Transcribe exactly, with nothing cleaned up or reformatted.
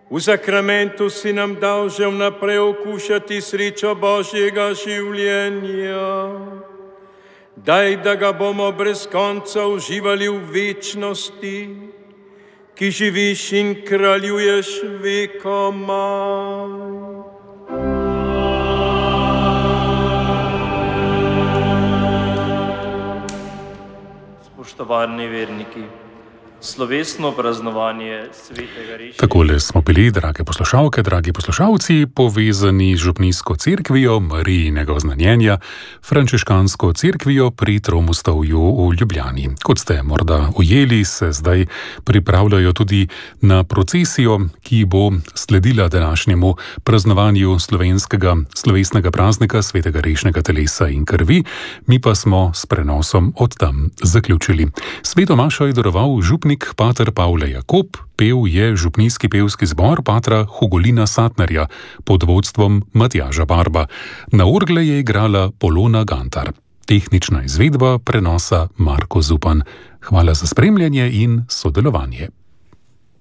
V sakramentu si nam dal že vnaprej okušati srečo Božjega življenja. Daj, da ga bomo brez konca uživali v večnosti, ki živiš in kraljuješ vekomaj. Spoštovani verniki, slovesno praznovanje svetega Rešenja. Takole smo bili, drage poslušalke, dragi poslušalci, povezani z župnijsko cerkvijo Marijinega oznanjenja, frančiškansko cerkvijo pri Tromostovju v Ljubljani. Kot ste morda ujeli, se zdaj pripravljajo tudi na procesijo, ki bo sledila današnjemu praznovanju slovenskega slovesnega praznika svetega Rešnega telesa in krvi, mi pa smo s prenosom od tam zaključili. Sveto mašo je daroval župnik pater Pavle Jakob, pel je župnijski pevski zbor patra Hugolina Satnerja pod vodstvom Matjaža Barba. Na orgle je igrala Polona Gantar. Tehnična izvedba prenosa Marko Zupan. Hvala za spremljanje in sodelovanje.